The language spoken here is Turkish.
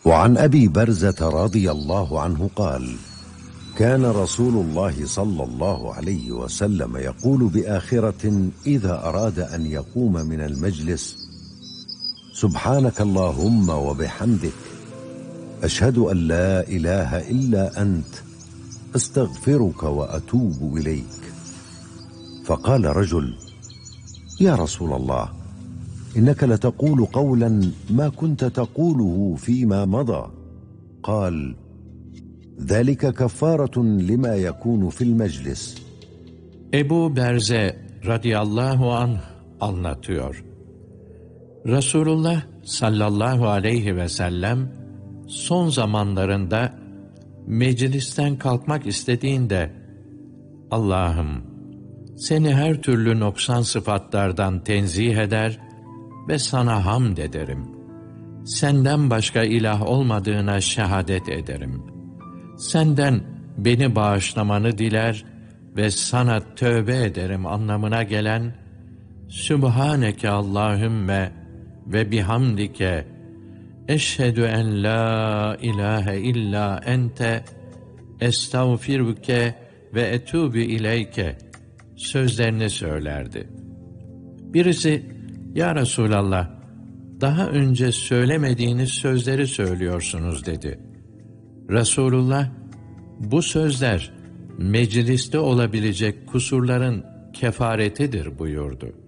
وعن أبي برزة رضي الله عنه قال: كان رسول الله صلى الله عليه وسلم يقول بآخرة إذا أراد أن يقوم من المجلس: سبحانك اللهم وبحمدك، أشهد أن لا إله إلا أنت، أستغفرك وأتوب إليك. فقال رجل: يا رسول الله، إنك لتقول قولا ما كنت تقوله فيما مضى. قال: ذلك كفارة لما يكون في المجلس. Ebu Berze radıyallahu anh anlatıyor. Resulullah sallallahu aleyhi ve sellem son zamanlarında meclisten kalkmak istediğinde, Allah'ım, seni her türlü noksan sıfatlardan tenzih eder ve sana hamd ederim. Senden başka ilah olmadığına şehadet ederim. Senden beni bağışlamanı diler ve sana tövbe ederim anlamına gelen Sübhaneke Allahümme ve bihamdike eşhedü en la ilahe illa ente estağfiruke ve etûbü ileyke sözlerini söylerdi. Birisi, ya Resulallah, daha önce söylemediğiniz sözleri söylüyorsunuz dedi. Resulullah, bu sözler mecliste olabilecek kusurların kefaretidir buyurdu.